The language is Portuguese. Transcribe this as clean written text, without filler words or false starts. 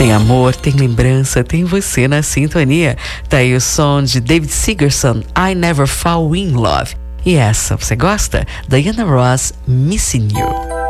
Tem amor, tem lembrança, tem você na sintonia. Tá aí o som de David Segerson, I Never Fall in Love. E essa, você gosta? Diana Ross, Missing You.